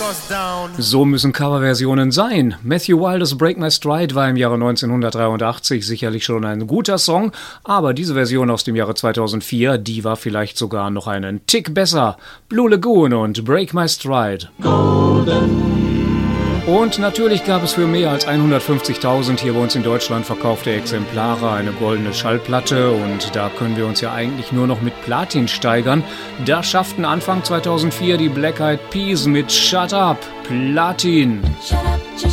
So müssen Coverversionen sein. Matthew Wilders Break My Stride war im Jahre 1983 sicherlich schon ein guter Song, aber diese Version aus dem Jahre 2004, die war vielleicht sogar noch einen Tick besser. Blue Lagoon und Break My Stride. Golden. Und natürlich gab es für mehr als 150.000 hier bei uns in Deutschland verkaufte Exemplare eine goldene Schallplatte und da können wir uns ja eigentlich nur noch mit Platin steigern. Da schafften Anfang 2004 die Black Eyed Peas mit Shut Up Platin. Shut up.